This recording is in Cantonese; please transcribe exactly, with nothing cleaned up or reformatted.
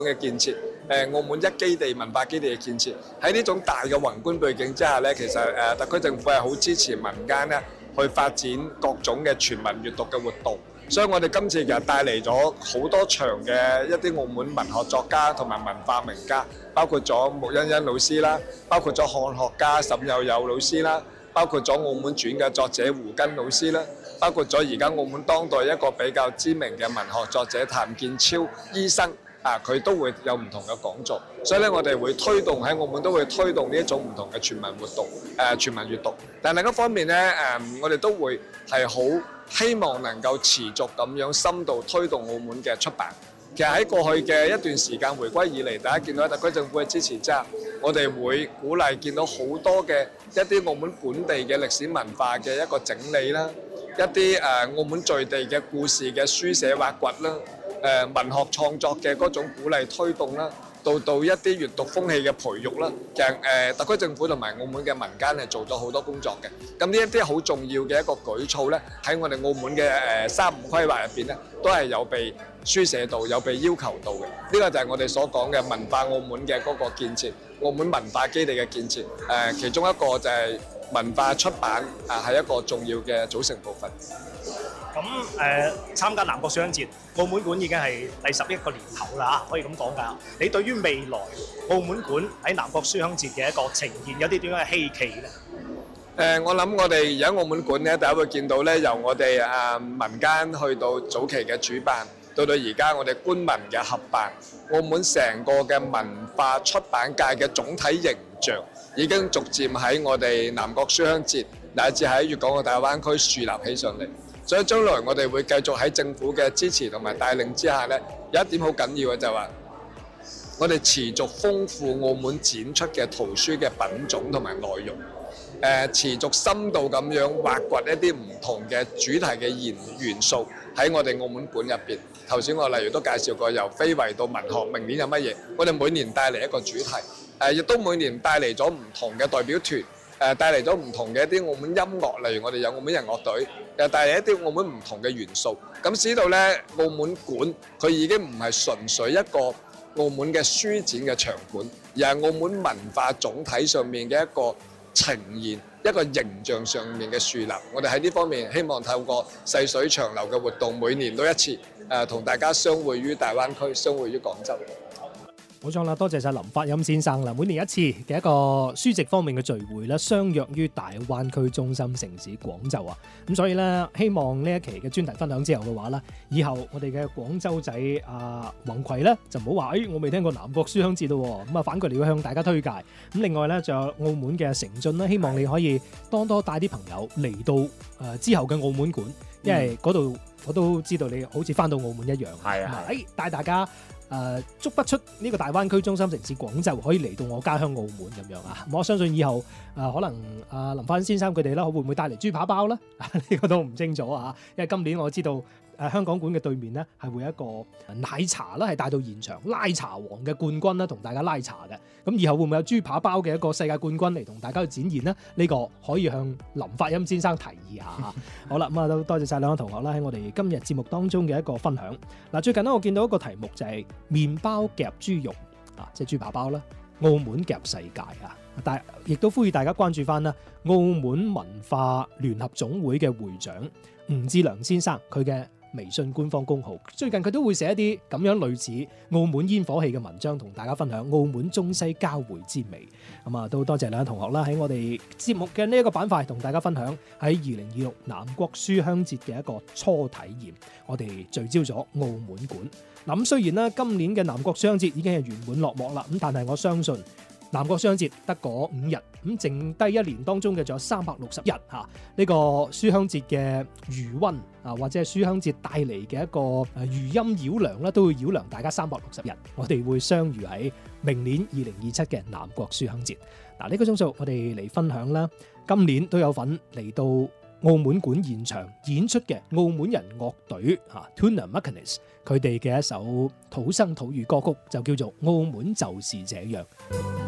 嘅建設，誒澳門一基地文化基地嘅建設，喺呢種大嘅宏觀背景之下咧，其實誒特區政府係好支持民間咧去發展各種嘅全民閱讀嘅活動。所以我哋今次其實帶嚟咗好多場嘅一啲澳門文學作家同埋文化名家，包括咗穆欣欣老師啦，包括咗漢學家沈有友老師啦，包括咗澳門傳嘅作者胡根老師啦，包括咗而家澳門當代一個比較知名嘅文學作者譚建超醫生。啊！佢都會有唔同嘅講座，所以咧我哋會推動喺澳門都會推動呢一種唔同嘅全民活動，誒、呃、全民閱讀。但另一方面咧，誒、呃、我哋都會係好希望能夠持續咁樣深度推動澳門嘅出版。其實喺過去嘅一段時間回歸以嚟，大家見到特區政府嘅支持之下，我哋會鼓勵見到好多嘅一啲澳門本地嘅歷史文化嘅一個整理啦，一啲誒、呃、澳門在地嘅故事嘅書寫挖掘啦。誒、呃、文學創作嘅嗰種鼓勵推動啦，到到一啲閱讀風氣嘅培育啦，其實誒、呃、特區政府同埋澳門嘅民間係做咗好多工作嘅。咁呢一啲好重要嘅一個舉措咧，喺我哋澳門嘅誒三五規劃入邊咧，都係有被書寫到，有被要求到嘅。呢、這個就係我哋所講嘅文化澳門嘅嗰個建設，澳門文化基地嘅建設。誒、呃、其中一個就係文化出版啊，係一個重要嘅組成部分。 咁誒、呃、參加南國書香節，澳門館已經係第十一個年頭啦，可以咁講㗎。你對於未來澳門館喺南國書香節嘅一個呈現，有啲點樣嘅希冀咧？誒、 呃，我諗我哋而家澳門館咧，大家會見到咧，由我哋啊民間去到早期嘅主辦，到到而家我哋官民嘅合辦，澳門成個嘅文化出版界嘅總體形象，已經逐漸喺我哋南國書香節乃至喺粵港澳大灣區樹立起上嚟。所以將來我哋會繼續喺政府嘅支持同埋帶領之下咧，有一點好緊要嘅就係話，我哋持續豐富澳門展出嘅圖書嘅品種同埋內容，誒、呃、持續深度咁樣挖掘一啲唔同嘅主題嘅元元素喺我哋澳門館入邊。頭先我例如都介紹過，由非遺到文學，明年有乜嘢？我哋每年帶嚟一個主題，誒、呃、亦都每年帶嚟咗唔同嘅代表團。誒帶嚟咗唔同嘅一啲澳門音樂，例如我哋有澳門人樂隊，又帶嚟一啲澳門唔同嘅元素。咁使到咧澳門館佢已經唔係純粹一個澳門嘅書展嘅場館，而係澳門文化總體上面嘅一個呈現，一個形象上面嘅樹立。我哋喺呢方面希望透過細水長流嘅活動，每年都一次，誒同大家相會於大灣區，相會於廣州。 冇錯啦，多謝晒林發音先生啦！每年一次嘅一個書籍方面嘅聚會啦，相約於大灣區中心城市廣州啊！咁所以咧，希望呢一期嘅專題分享之後嘅話咧，以後我哋嘅廣州仔阿宏葵咧就唔好話，誒我未聽過南國書香節咯，咁啊反過嚟要向大家推介。咁另外咧，仲有澳門嘅成進啦，希望你可以多多帶啲朋友嚟到誒、呃、之後嘅澳門館，因為嗰度我都知道你好似翻到澳門一樣，係啊，誒帶大家。誒、呃、足不出呢個大灣區中心城市廣州，可以嚟到我家鄉澳門咁樣啊！我相信以後誒、呃、可能阿、呃、林發先生佢哋啦，會唔會帶嚟豬扒包咧？呢個都唔清楚啊！因為今年我知道誒、呃、香港館嘅對面咧係會有一個奶茶啦，係帶到現場拉茶王嘅冠軍啦，同大家拉茶嘅。咁以後會唔會有豬扒包嘅一個世界冠軍嚟同大家去展現呢？呢、這個可以向林發音先生提議下。好啦，咁啊都多謝晒兩位同學啦，喺我哋今日節目當中嘅一個分享。嗱，最近咧我見到一個題目就係、是。麵包夾豬肉啊，即係豬扒包啦。澳門夾世界啊，但係亦都呼籲大家關注翻啦。澳門文化聯合總會嘅會長吳志良先生，佢嘅微信官方公號最近佢都會寫一啲咁樣類似澳門煙火氣嘅文章，同大家分享澳門中西交匯之美。咁啊，都多謝兩位同學啦，喺我哋節目嘅呢一個板塊同大家分享喺二零二六南國書香節嘅一個初體驗。我哋聚焦咗澳門館。嗱，咁雖然咧今年嘅南國書香節已經係圓滿落幕啦，咁但係我相信南國書香節得嗰五日，咁剩低一年當中嘅仲有三百六十日嚇，呢個書香節嘅餘溫啊，或者係書香節帶嚟嘅一個誒餘音繞梁咧，都會繞梁大家三百六十日。我哋會相遇喺明年二零二七嘅南國書香節。嗱，呢個鐘數我哋嚟分享啦，今年都有份嚟到澳門館現場演出嘅澳門人樂隊嚇 Tuna Macanis， 佢哋嘅一首土生土語歌曲就叫做《澳門就是這樣》。